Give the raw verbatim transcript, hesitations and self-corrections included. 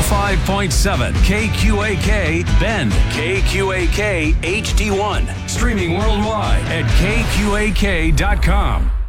five point seven K Q A K Bend, K Q A K H D one. Streaming worldwide at K Q A K dot com.